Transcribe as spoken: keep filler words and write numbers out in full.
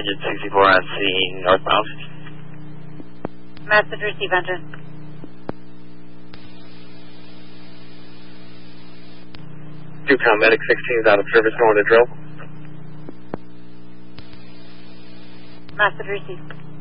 Engine sixty-four on scene, northbound. Message receive engine. Ducom Medic sixteen is out of service, going to drill. Message received.